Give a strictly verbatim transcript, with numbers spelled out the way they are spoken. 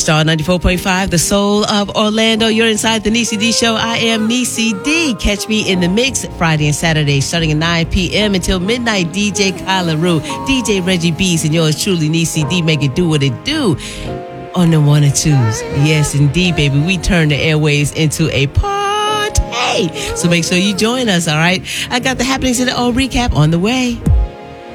Star ninety-four point five, the soul of Orlando. You're inside the Niecy D Show. I am Niecy D. Catch me in the mix Friday and Saturday starting at nine p.m. until midnight. D J Kyla Rue, D J Reggie Beast, and yours truly, Niecy D. Make it do what it do on the one and twos. Yes, indeed, baby. We turn the airwaves into a party. So make sure you join us, all right? I got the happenings in the old recap on the way.